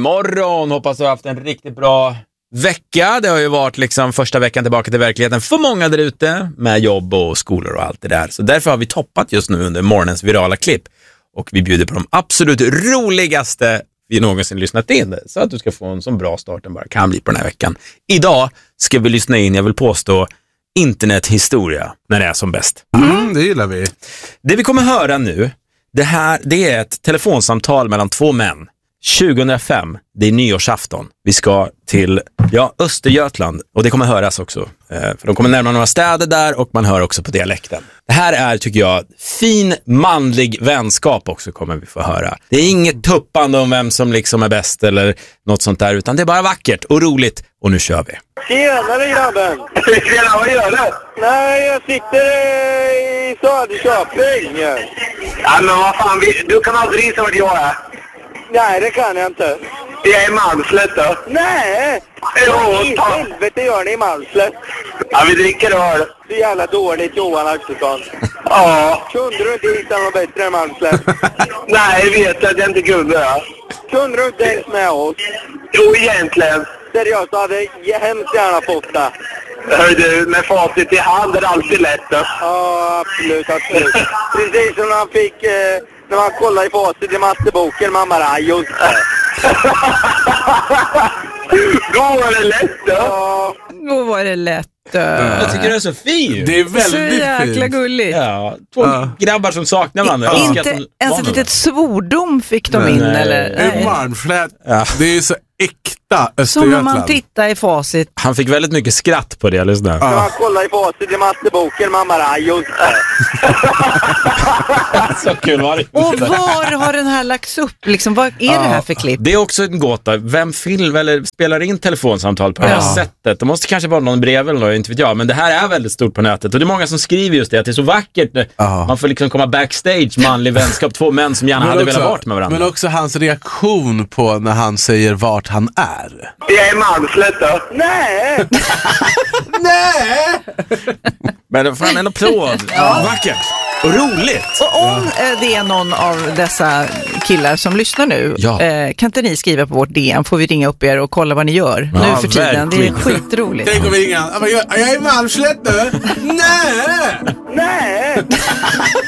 morgon. Hoppas du har haft en riktigt bra vecka. Det har ju varit liksom första veckan tillbaka till verkligheten för många där ute med jobb och skolor och allt det där. Så därför har vi toppat just nu under morgonens virala klipp. Och vi bjuder på de absolut roligaste vi någonsin lyssnat in. Så att du ska få en så bra start den bara kan bli på den här veckan. Idag ska vi lyssna in, jag vill påstå, internethistoria när det är som bäst. Det gillar vi. Det vi kommer höra nu, det är ett telefonsamtal mellan två män. 2005, det är nyårsafton. Vi ska till Östergötland och det kommer höras också. För de kommer närmare några städer där och man hör också på dialekten. Det här är, tycker jag, fin manlig vänskap också kommer vi få höra. Det är inget tuppande om vem som liksom är bäst eller något sånt där, utan det är bara vackert och roligt. Och nu kör vi. Tjenare grabben! Tjena, vad gör du? Nej, jag sitter i Söderköping. Ja, men vad fan, du kan aldrig visa vart jag är. Nej, det kan jag inte. Jag är i Malmslätt då. Nej! Jo, I ta. helvete gör ni i Malmslätt. Ja, vi dricker öl. Så jävla dåligt, Johan Axelsson. Ja. Kunde du inte hitta något bättre än Malmslätt? Nej, vet jag att jag inte kunde. Ja. Kunde du inte ens med oss? Jo, egentligen. Seriöst, jag hade hemskt gärna fått det. Hör du, med facit i hand är det alltid lätt då. Ja, absolut. Precis som han fick... när man kollar i facit i matteboken, man bara, just det. Då var det lätt då. Ja. Då var det lätt. Jag tycker det är så fint. Det är väldigt Så jäkla fint. gulligt. Ja, två grabbar som saknar varandra. Inte ens ett litet svordom fick de in, eller? Det är Malmslätt. Ja. Det är så äkta Som om man Östergötland. tittar i facit. Han fick väldigt mycket skratt på det, lyssna. När man kollar i facit i matteboken, man bara, just det. Så kul var det. Och var har den här lagts upp? Liksom, vad är det här för klipp? Det är också en gåta. Vem film eller spelar in telefonsamtal på det här sättet? Det måste kanske vara någon brev eller något, inte vet jag. Men det här är väldigt stort på nätet. Och det är många som skriver just det, att det är så vackert. Man får liksom komma backstage, manlig vänskap, två män som gärna hade velat vara med varandra. Men också hans reaktion på när han säger vart han är. Jag är i Malmslätt då. Nej! Nej! Men fan, en applåd. Vackert. Och roligt. Och om det är någon av dessa killar som lyssnar nu, kan inte ni skriva på vårt DM, får vi ringa upp er och kolla vad ni gör nu för tiden. verkligen. Det är skitroligt. Tänk om vi ringer. Jag är i Malmslätt nu. Nej! Nej!